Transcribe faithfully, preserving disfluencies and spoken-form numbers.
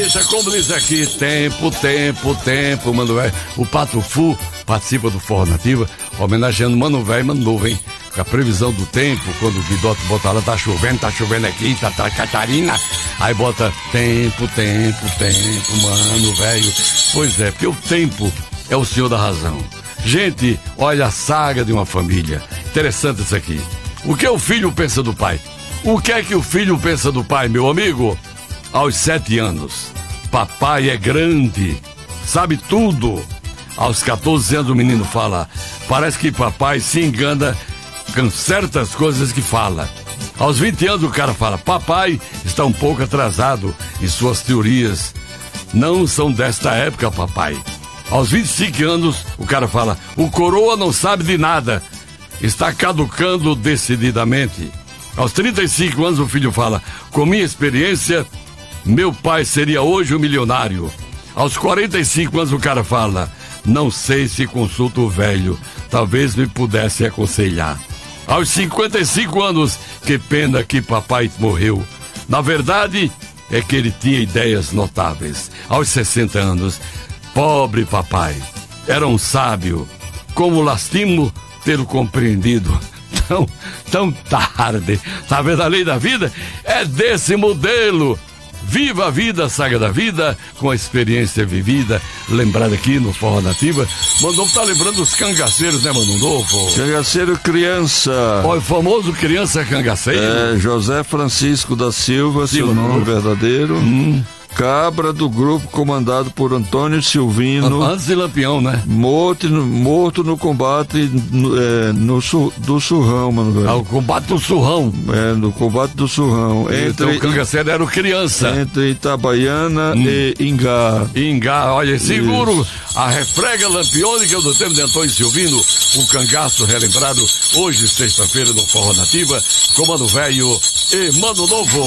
Eita, como diz aqui, tempo, tempo, tempo, Mano Velho. O Pato Fu participa do Forró Nativa, homenageando Mano Velho e Mano Novo, hein? Com a previsão do tempo, quando o Guidoto bota lá, tá chovendo, tá chovendo aqui, tá, tá Catarina. Aí bota tempo, tempo, tempo, Mano Velho. Pois é, porque o tempo é o senhor da razão. Gente, olha a saga de uma família. Interessante isso aqui. O que o filho pensa do pai? O que é que o filho pensa do pai, meu amigo? Aos sete anos, papai é grande, sabe tudo. Aos quatorze anos o menino fala, parece que papai se engana com certas coisas que fala. Aos vinte anos o cara fala, papai está um pouco atrasado e suas teorias não são desta época, papai. Aos vinte e cinco anos o cara fala, o coroa não sabe de nada, está caducando decididamente. Aos trinta e cinco anos o filho fala, com minha experiência, meu pai seria hoje um milionário. Aos quarenta e cinco anos o cara fala, não sei se consulto o velho, talvez me pudesse aconselhar. Aos cinquenta e cinco anos, que pena que papai morreu. Na verdade, é que ele tinha ideias notáveis. Aos sessenta anos, pobre papai, era um sábio. Como lastimo ter-o compreendido tão, tão tarde. Tá vendo a lei da vida? É desse modelo. Viva a vida, saga da vida, com a experiência vivida, lembrada aqui no Forró Nativa. Mano Novo tá lembrando os cangaceiros, né, Mano Novo? Cangaceiro criança. Olha, o famoso criança cangaceiro. É, José Francisco da Silva, Sim, seu Mano nome Novo. verdadeiro. Hum. Cabra do grupo comandado por Antônio Silvino. Antes de Lampião, né? Morto, no- morto no combate no, é, no su- do Surrão, mano, velho. Ah, o combate do surrão. É, no combate do Surrão. Então o Entre, cangaceiro era o criança. entre Itabaiana Hum. e Ingá. Ingá, olha, seguro a refrega lampiônica do tempo de Antônio Silvino, o cangaço relembrado hoje, sexta-feira, no Forró Nativa, com Mano Velho e Mano Novo.